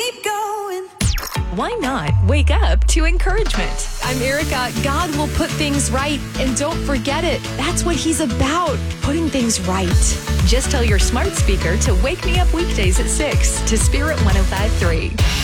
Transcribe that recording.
keep going. Why not wake up to encouragement? I'm Erica. God will put things right, and don't forget it. That's what He's about, putting things right. Just tell your smart speaker to wake me up weekdays at 6 to Spirit 105.3.